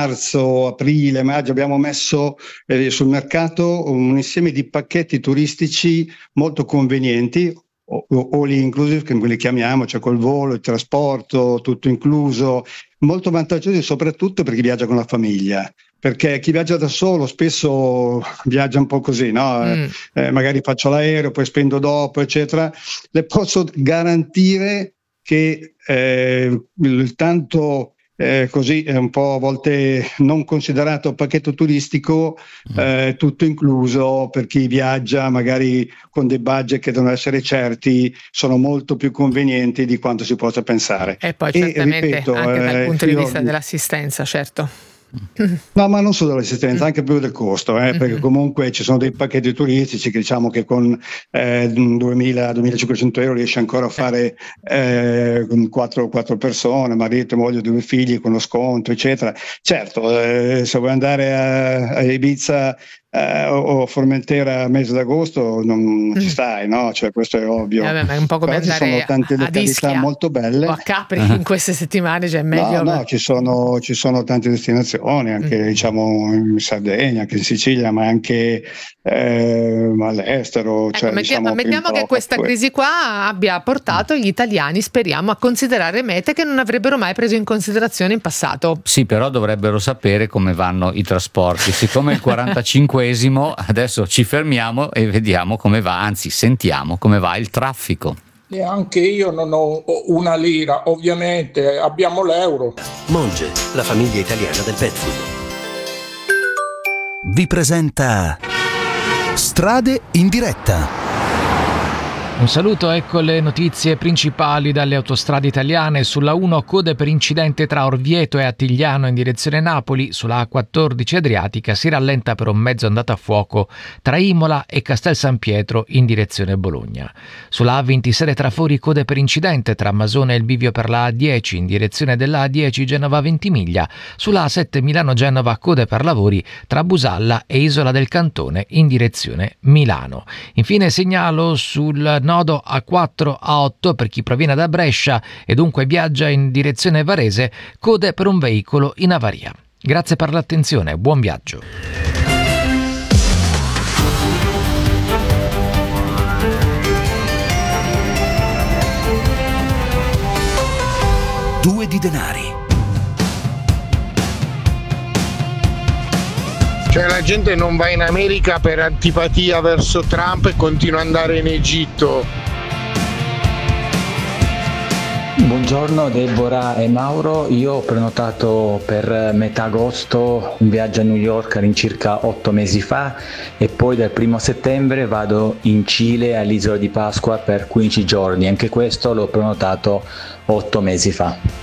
marzo, aprile, maggio abbiamo messo sul mercato un insieme di pacchetti turistici molto convenienti, all inclusive, che li chiamiamo, cioè col volo, il trasporto, tutto incluso, molto vantaggiosi soprattutto per chi viaggia con la famiglia. Perché chi viaggia da solo spesso viaggia un po' così, no? Magari faccio l'aereo, poi spendo dopo, eccetera. Le posso garantire che il tanto così un po' a volte non considerato pacchetto turistico, tutto incluso per chi viaggia magari con dei budget che devono essere certi, sono molto più convenienti di quanto si possa pensare. E poi certamente ripeto, anche dal punto di vista dell'assistenza, certo. No, ma non solo dell'assistenza, anche più del costo, perché comunque ci sono dei pacchetti turistici che diciamo che con 2.000-2.500 euro riesci ancora a fare con quattro persone, marito, moglie, 2 figli, con lo sconto, eccetera. Certo, se vuoi andare a Ibiza o Formentera a mese d'agosto non ci stai, no? Cioè, questo è ovvio. Vabbè, ma è un po' come Però ci sono andare tante a località Ischia molto belle. o a Capri in queste settimane, cioè è meglio. No, ci sono tante destinazioni, anche diciamo in Sardegna, anche in Sicilia, ma anche all'estero. Ecco, Cioè, mettiamo che questa crisi qua abbia portato gli italiani, speriamo, a considerare mete che non avrebbero mai preso in considerazione in passato. Sì, però dovrebbero sapere come vanno i trasporti. Siccome è il 45esimo, adesso ci fermiamo e vediamo come va, anzi sentiamo come va il traffico. Neanche io non ho una lira, ovviamente abbiamo l'euro. Monge, la famiglia italiana del pet food, vi presenta Strade in diretta. Un saluto, ecco le notizie principali dalle autostrade italiane. Sulla 1 code per incidente tra Orvieto e Attigliano in direzione Napoli, sulla A14 Adriatica si rallenta per un mezzo andato a fuoco tra Imola e Castel San Pietro in direzione Bologna. Sulla A27 Trafori code per incidente tra Masone e il bivio per la A10 in direzione della A10 Genova Ventimiglia. Sulla A7 Milano Genova code per lavori tra Busalla e Isola del Cantone in direzione Milano. Infine segnalo sul nodo A4 A8 per chi proviene da Brescia e dunque viaggia in direzione Varese, code per un veicolo in avaria. Grazie per l'attenzione, buon viaggio. Due di denari. Cioè la gente non va in America per antipatia verso Trump e continua ad andare in Egitto. Buongiorno Deborah e Mauro, io ho prenotato per metà agosto un viaggio a New York all'incirca 8 mesi fa e poi dal 1 settembre vado in Cile all'isola di Pasqua per 15 giorni, anche questo l'ho prenotato 8 mesi fa.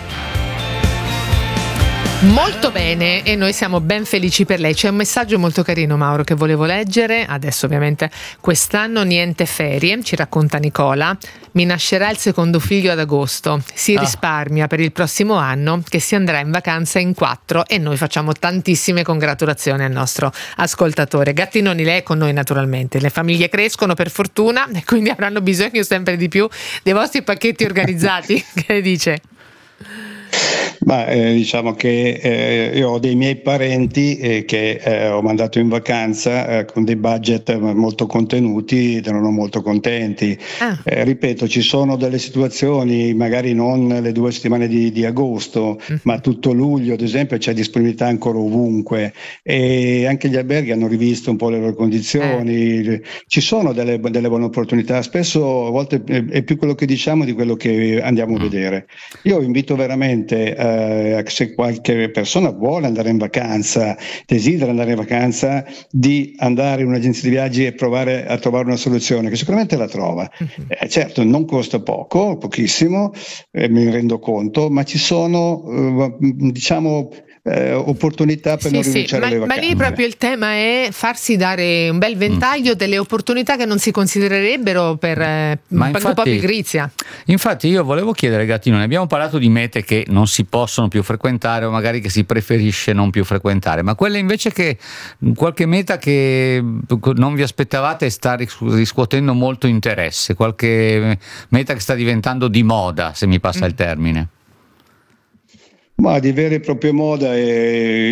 Molto bene, e noi siamo ben felici per lei. C'è un messaggio molto carino, Mauro, che volevo leggere. Adesso ovviamente quest'anno niente ferie, ci racconta Nicola. Mi nascerà il secondo figlio ad agosto. Si risparmia per il prossimo anno, che si andrà in vacanza in 4, e noi facciamo tantissime congratulazioni al nostro ascoltatore. Gattinoni, lei è con noi naturalmente. Le famiglie crescono per fortuna e quindi avranno bisogno sempre di più dei vostri pacchetti organizzati. Che dice? Ma diciamo che io ho dei miei parenti che ho mandato in vacanza con dei budget molto contenuti ed erano molto contenti. Ripeto, ci sono delle situazioni, magari non le 2 settimane di agosto, ma tutto luglio ad esempio c'è disponibilità ancora ovunque, e anche gli alberghi hanno rivisto un po' le loro condizioni. Ci sono delle buone opportunità, spesso a volte è più quello che diciamo di quello che andiamo a vedere. Io invito veramente se qualche persona vuole andare in vacanza, desidera andare in vacanza, di andare in un'agenzia di viaggi e provare a trovare una soluzione che sicuramente la trova. Certo, non costa pochissimo, mi rendo conto, ma ci sono diciamo opportunità per non rinunciare alle vacanze. Ma lì proprio il tema è farsi dare un bel ventaglio delle opportunità che non si considererebbero per un po' pigrizia. Infatti io volevo chiedere, Gattino, ne abbiamo parlato di mete che non si possono più frequentare o magari che si preferisce non più frequentare, ma quelle invece che qualche meta che non vi aspettavate sta riscuotendo molto interesse, qualche meta che sta diventando di moda, se mi passa il termine. Ma di vera e propria moda